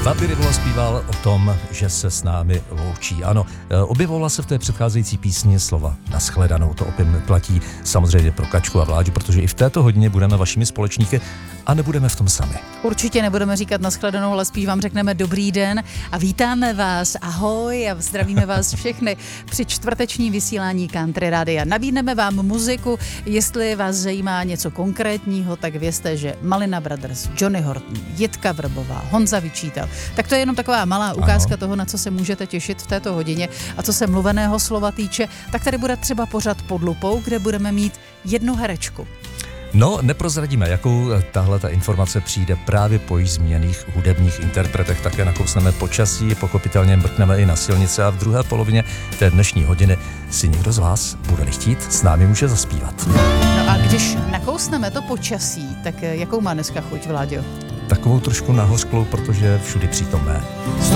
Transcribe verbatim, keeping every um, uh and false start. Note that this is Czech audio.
Bobby Rivola zpíval o tom, že se s námi loučí. Ano, objevovala se v té předcházející písni slova nashledanou. To opět platí samozřejmě pro Kačku a Vláďu, protože i v této hodině budeme vašimi společníky a nebudeme v tom sami. Určitě nebudeme říkat nashledanou, ale spíš vám řekneme dobrý den a vítáme vás, ahoj a zdravíme vás všechny při čtvrtečním vysílání Country Rádia. Nabídneme vám muziku, jestli vás zajímá něco konkrétního, tak vězte, že Malina Brothers, Johnny Horton, Jitka Vrbová, Honza Vyčítal. Tak to je jenom taková malá ukázka ano. toho, na co se můžete těšit v této hodině. A co se mluveného slova týče, tak tady bude třeba pořad Pod lupou, kde budeme mít jednu herečku. No, neprozradíme, jakou tahle ta informace přijde právě po již zmíněných hudebních interpretech. Také nakousneme počasí, pochopitelně mrkneme i na silnice a v druhé polovině té dnešní hodiny si někdo z vás, bude-li chtít, s námi může zaspívat. No a když nakousneme to počasí, tak jakou má dneska chuť, Vláďo? Takovou trošku nahořklou, protože všudy přítomné.